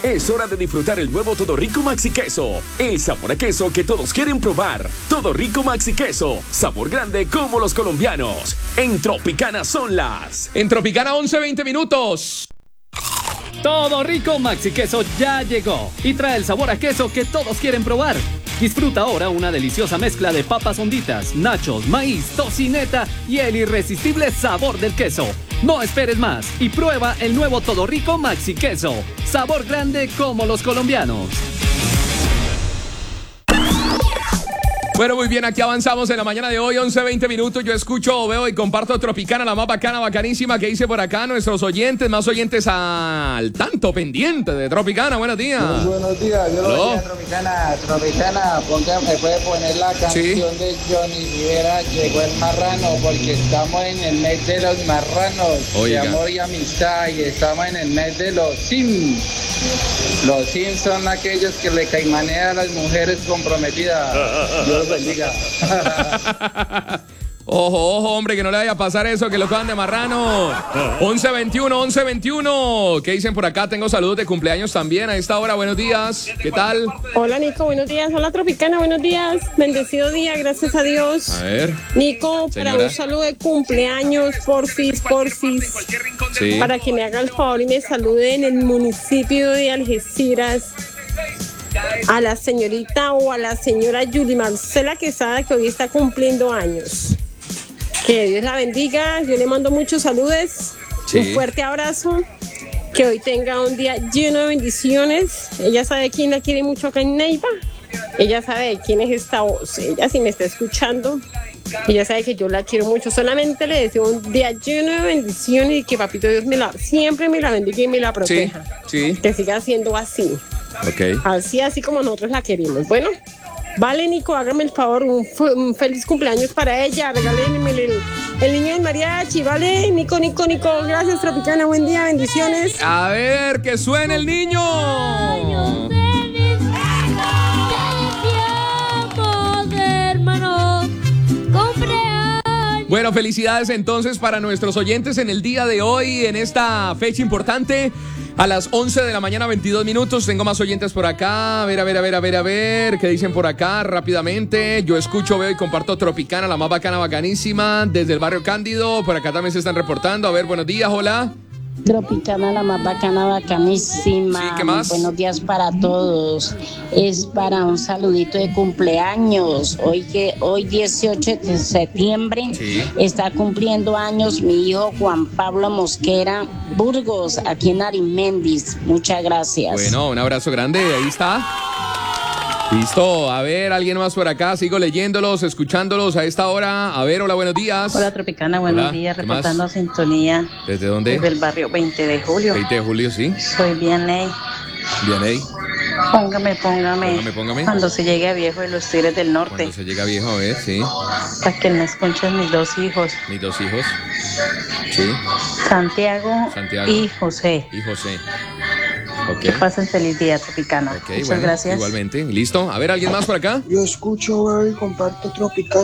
Es hora de disfrutar el nuevo Todo Rico Maxi Queso. El sabor a queso que todos quieren probar. Todo Rico Maxi Queso. Sabor grande como los colombianos. En Tropicana son las... En Tropicana 11:20 minutos. Todo Rico Maxi Queso ya llegó y trae el sabor a queso que todos quieren probar. Disfruta ahora una deliciosa mezcla de papas honditas, nachos, maíz, tocineta y el irresistible sabor del queso. No esperes más y prueba el nuevo Todo Rico Maxi Queso. Sabor grande como los colombianos. Bueno, muy bien, aquí avanzamos en la mañana de hoy, 11:20 minutos. Yo escucho, veo y comparto Tropicana, la más bacana, bacanísima que hice por acá. Nuestros oyentes, más oyentes al tanto pendiente de Tropicana. Buenos días. Muy buenos días, yo lo voy a Tropicana. Tropicana, me puede poner la canción de Johnny Rivera, Llegó el Marrano, porque estamos en el mes de los marranos, de amor y amistad, y estamos en el mes de los Sims. Los Sims son aquellos que le caimanean a las mujeres comprometidas. Dios los bendiga. Ojo, hombre, que no le vaya a pasar eso, que lo cojan de marrano. 11:21. ¿Qué dicen por acá? Tengo saludos de cumpleaños también a esta hora. Buenos días. ¿Qué tal? Hola, Nico. Buenos días. Hola, Tropicana. Buenos días. Bendecido día. Gracias a Dios. A ver. Nico, señora, para un saludo de cumpleaños, porfis. Sí. Para que me haga el favor y me salude en el municipio de Algeciras. A la señorita o a la señora Yuli Marcela Quesada, que hoy está cumpliendo años. Que Dios la bendiga, yo le mando muchos saludos, sí. Un fuerte abrazo, que hoy tenga un día lleno de bendiciones. Ella sabe quién la quiere mucho acá en Neiva, ella sabe quién es esta voz, ella si me está escuchando, ella sabe que yo la quiero mucho. Solamente le deseo un día lleno de bendiciones y que Papito Dios siempre me la bendiga y me la proteja, sí. Que siga siendo así. Okay. Así como nosotros la queremos. Bueno, vale, Nico, hágame el favor, un feliz cumpleaños para ella. Regálenme el niño del mariachi, ¿vale? Nico, gracias, Tropicana, buen día, bendiciones. A ver, que suene el niño. Bueno, felicidades entonces para nuestros oyentes en el día de hoy, en esta fecha importante. A las 11 de la mañana, 22 minutos. Tengo más oyentes por acá. A ver. ¿Qué dicen por acá? Rápidamente. Yo escucho, veo y comparto Tropicana, la más bacana, bacanísima. Desde el barrio Cándido. Por acá también se están reportando. A ver, buenos días, hola. Tropicana, la más bacana, bacanísima. Sí, ¿qué más? Buenos días para todos. Es para un saludito de cumpleaños. Hoy 18 de septiembre, sí. Está cumpliendo años mi hijo Juan Pablo Mosquera Burgos, aquí en Arimendis. Muchas gracias. Bueno, un abrazo grande. Ahí está. Listo, a ver, alguien más por acá, sigo leyéndolos, escuchándolos a esta hora. A ver, hola, buenos días. Hola, Tropicana, buenos días, reportando a sintonía. ¿Desde dónde? Desde el barrio 20 de julio. 20 de julio, sí. Soy Vianey. Póngame. Cuando se llegue a Viejo de los Tigres del Norte. Cuando se llegue a Viejo, a ver, sí. Para que me escuchen mis dos hijos. Mis dos hijos, sí. Santiago y José. Okay. Que pasen feliz día, Tropicana. Okay, muchas gracias. Igualmente. Listo. A ver, ¿alguien más por acá? Yo escucho y comparto Tropicana.